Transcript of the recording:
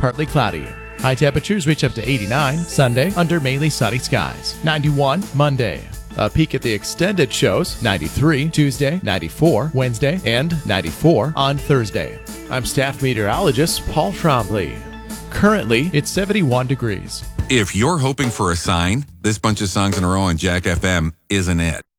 partly cloudy. High temperatures reach up to 89 Sunday under mainly sunny skies. 91 Monday. A peek at the extended shows, 93 Tuesday, 94 Wednesday, and 94 on Thursday. I'm staff meteorologist Paul Trombley. Currently, it's 71 degrees. If you're hoping for a sign, this bunch of songs in a row on Jack FM isn't it.